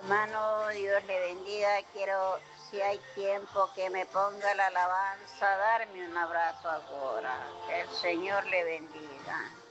Hermano, Dios le bendiga. Quiero, si hay tiempo, que me ponga la alabanza, darme un abrazo ahora. Que el Señor le bendiga.